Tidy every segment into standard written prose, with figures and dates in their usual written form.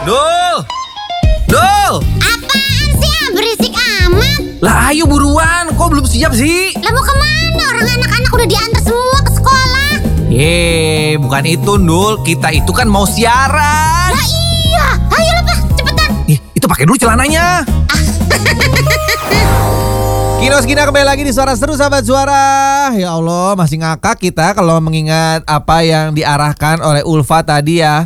Dul! Dul! Apaan sih berisik amat? Lah ayo buruan, kok belum siap sih? Lah mau kemana? Orang anak-anak udah diantar semua ke sekolah. Bukan itu Dul, kita itu kan mau siaran. Lah iya, ayo lah Pak, cepetan. Itu pakai dulu celananya. Kinos-kina kembali lagi di Suara Seru Sahabat Suara. Ya Allah, masih ngakak kita kalau mengingat apa yang diarahkan oleh Ulfa tadi ya.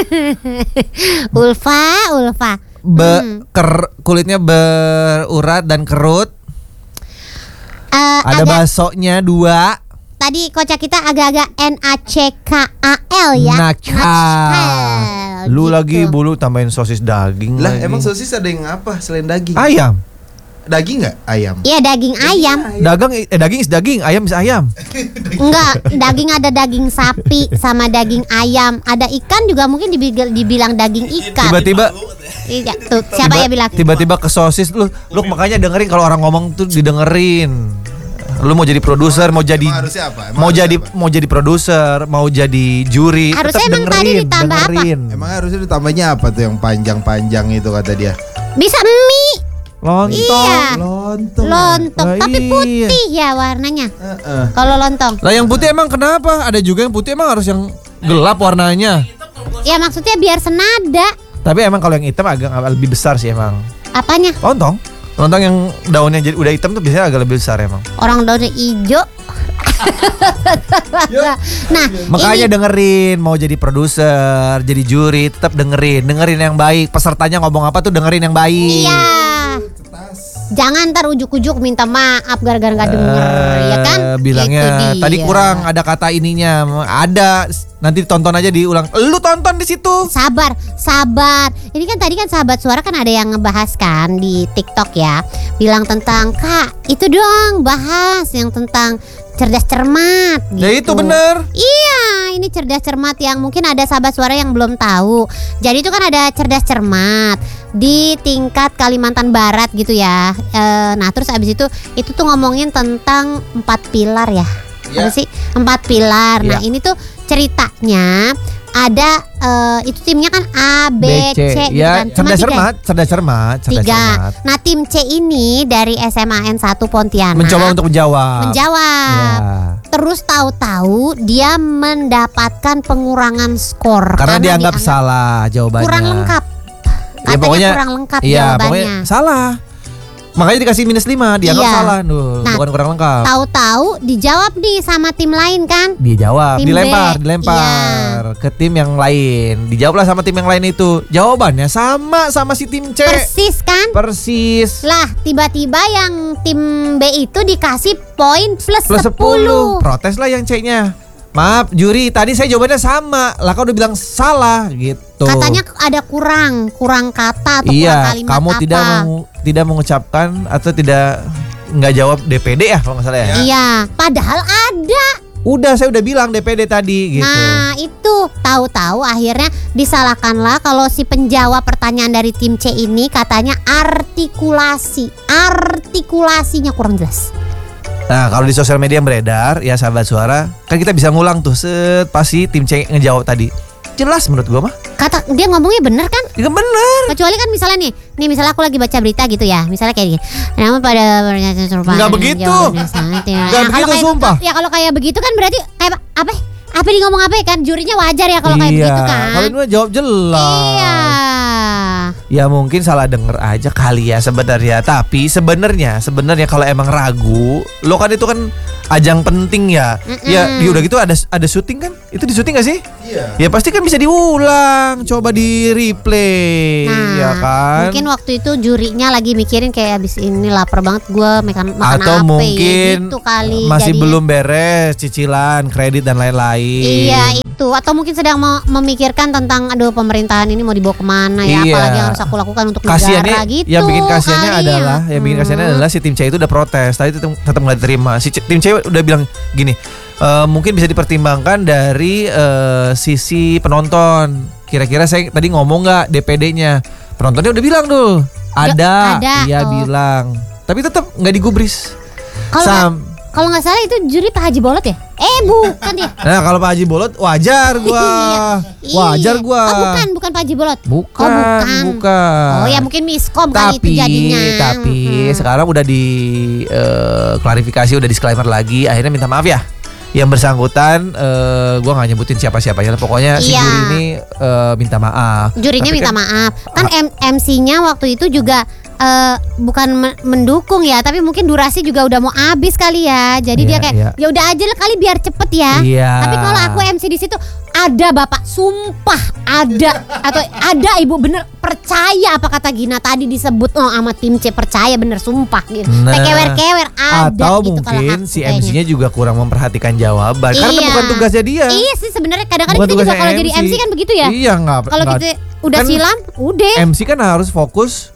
Ulfa. Kulitnya berurat dan kerut. Ada baksonya 2. Tadi kocak kita agak-agak NACKAL ya. Nakal. Lu gitu. lagi bulu tambahin sosis daging Lah lagi. emang sosis ada yang apa selain daging? Ayam. Daging nggak? Ayam. Iya daging ayam. Daging is daging, ayam is ayam. Enggak, daging ada daging sapi sama daging ayam. Ada ikan juga mungkin dibilang daging ikan. Tiba-tiba Iya, tuh siapa ya bilang? Tiba-tiba ke sosis lu makanya dengerin kalau orang ngomong tuh didengerin. Lu mau jadi produser, mau jadi Emang harusnya apa? mau jadi produser, mau jadi juri, Harusnya tetap emang tadi ditambah apa? Emang harusnya ditambahnya apa tuh yang panjang-panjang itu kata dia? Bisa mie. Lontong. Iya. Lontong, Lah, tapi iya. putih ya warnanya. Kalau lontong. Lah yang putih emang kenapa? Ada juga yang putih emang harus yang gelap warnanya. Ya maksudnya biar senada. Tapi emang kalau yang hitam agak lebih besar sih emang. Apanya? Lontong yang daunnya jadi udah hitam tuh biasanya agak lebih besar emang. Orang daunnya hijau. Nah, Makanya ini dengerin, mau jadi produser, jadi juri, tetap dengerin yang baik. Pesertanya ngomong apa tuh dengerin yang baik. iya. Jangan ntar ujuk-ujuk minta maaf gara-gara nggak denger, ya kan? Bilangnya Itu dia. tadi kurang ada kata ininya. Ada, nanti tonton aja diulang. Lu tonton di situ. Sabar. Ini kan tadi kan sahabat suara kan ada yang ngebahas kan di TikTok ya, bilang tentang Kak itu dong bahas yang tentang cerdas cermat. Ya gitu. itu bener. Iya, ini cerdas cermat yang mungkin ada sahabat suara yang belum tahu. Jadi itu kan ada cerdas cermat di tingkat Kalimantan Barat gitu ya. Nah terus abis itu tuh ngomongin tentang 4 pilar ya. Apa sih 4 pilar. Nah ini tuh ceritanya ada itu timnya kan A, B, C gitu Ya, kan. Cuma cerdas cermat. 3. Nah tim C ini dari SMAN 1 Pontianak Mencoba untuk menjawab. Ya. Terus tahu-tahu dia mendapatkan pengurangan skor Karena dianggap salah jawabannya. kurang lengkap. Katanya pokoknya kurang lengkap iya, jawabannya. pokoknya salah. Makanya dikasih -5, dianggap Iya. salah. Nah, Bukan kurang lengkap. Tahu-tahu dijawab nih sama tim lain kan? Dia jawab, Tim B. dilempar ke tim yang lain. Dijawablah sama tim yang lain itu. Jawabannya sama si tim C. Persis kan? Persis. Lah tiba-tiba yang tim B itu dikasih poin plus 10. Protes lah yang C-nya. Maaf juri, tadi saya jawabannya sama. Lah kau udah bilang salah gitu. Katanya ada kurang kata atau kurang iya, kalimat kamu apa. tidak mengucapkan atau nggak jawab DPD ya kalau nggak salah ya. Iya, padahal ada. Saya udah bilang DPD tadi gitu. Nah itu tahu-tahu akhirnya disalahkanlah kalau si penjawab pertanyaan dari tim C ini katanya artikulasinya kurang jelas. Nah kalau di sosial media yang beredar ya sahabat suara, kan kita bisa ngulang tuh pasti tim C ngejawab tadi. Jelas menurut gua mah. Kata dia ngomongnya bener kan? Ya bener. Kecuali kan misalnya nih misalnya aku lagi baca berita gitu ya, misalnya kayak gini. Namun pada pernyataan serupa. Nggak begitu. Nggak begitu, sumpah. Ya kalau kayak begitu kan berarti kayak apa? Apa dia ngomong apa ya kan? Jurinya wajar ya kalau kayak begitu kan? Kalau ini mah jawab jelas. Iya. Ya mungkin salah denger aja kali ya sebenarnya. Tapi sebenarnya kalau emang ragu, lo kan itu kan ajang penting ya. Ya udah gitu ada syuting kan? Itu di syuting gak sih? Iya. Ya pasti kan bisa diulang, coba di replay, ya kan? Mungkin waktu itu jurinya lagi mikirin kayak abis ini lapar banget gue makan Atau apa mungkin ya gitu kali. masih jadinya. belum beres cicilan, kredit dan lain-lain. Iya itu. Atau mungkin sedang memikirkan tentang aduh pemerintahan ini mau dibawa kemana ya, Iya. apalagi yang harus aku lakukan untuk Kasiannya, negara gitu. yang bikin kasiannya kali adalah, ya. yang bikin kasiannya adalah si tim C itu udah protes, tapi tetap nggak diterima. Si tim C udah bilang gini, mungkin bisa dipertimbangkan dari sisi penonton. Kira-kira saya tadi ngomong nggak DPD-nya? Penontonnya udah bilang tuh, ada. ada. Iya Oh. bilang, tapi tetap nggak digubris. Kalau kalau nggak salah itu juri Pak Haji Bolot ya? Bukan ya? Nah kalau Pak Haji Bolot wajar gua. Wajar gua. Bukan Pak Haji Bolot. Bukan. Oh ya mungkin miskom kali itu jadinya. Tapi sekarang udah di klarifikasi, udah disclaimer lagi. Akhirnya minta maaf ya. Yang bersangkutan, gue nggak nyebutin siapa-siapanya. Pokoknya si juri ini minta maaf. Jurinya minta maaf. Kan MC-nya waktu itu juga bukan mendukung ya, tapi mungkin durasi juga udah mau habis kali ya. Jadi dia kayak ya udah aja lah kali biar cepet ya. Tapi kalau aku MC di situ ada bapak, sumpah ada atau ada ibu, bener percaya apa kata Gina tadi disebut sama tim C, percaya bener sumpah gitu. Kewer-kewer ada. Atau gitu mungkin si MC-nya juga kurang memperhatikan jawaban karena bukan tugasnya dia. Iya sih sebenarnya kadang-kadang kita juga kalau jadi MC kan begitu ya. Iya kalau kita udah kan silam udah. MC kan harus fokus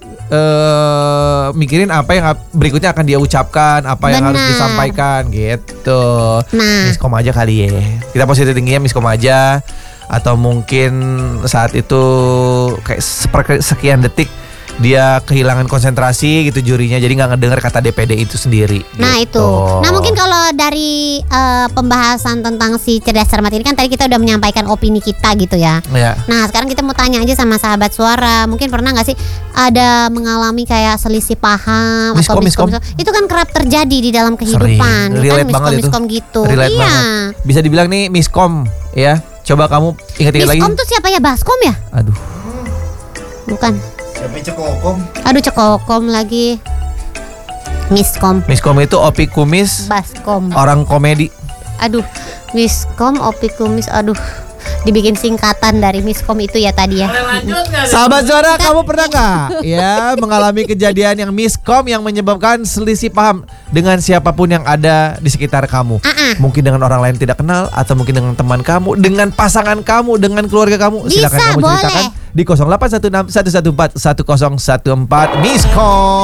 mikirin apa yang berikutnya akan dia ucapkan, apa yang harus disampaikan gitu. Miskom aja kali ya. Kita positif tingginya miskom aja. Atau mungkin saat itu kayak sekian detik dia kehilangan konsentrasi gitu jurinya, jadi nggak ngedenger kata DPD itu sendiri. Nah gitu. itu. Nah mungkin kalau dari pembahasan tentang si cerdas cermat ini kan tadi kita udah menyampaikan opini kita gitu ya. Nah sekarang kita mau tanya aja sama sahabat suara, mungkin pernah nggak sih ada mengalami kayak selisih paham atau miskom? Itu kan kerap terjadi di dalam kehidupan. Relate kan banget miskom gitu. Relate banget. Bisa dibilang nih miskom ya. Coba kamu ingat-ingat lagi. Miskom tuh siapa ya? Baskom ya? Aduh. Bukan. Siapa Cekokom? Aduh Cekokom lagi. Miskom. Miskom itu Opi Kumis. Baskom. Orang komedi. Aduh, miskom, Opi Kumis. Aduh, dibikin singkatan dari miskom itu ya tadi ya. Sahabat suara, kamu pernah nggak ya mengalami kejadian yang miskom yang menyebabkan selisih paham dengan siapapun yang ada di sekitar kamu? Mungkin dengan orang lain tidak kenal, atau mungkin dengan teman kamu, dengan pasangan kamu, dengan keluarga kamu. Silakan kamu ceritakan di 0816 114 1014 miskom.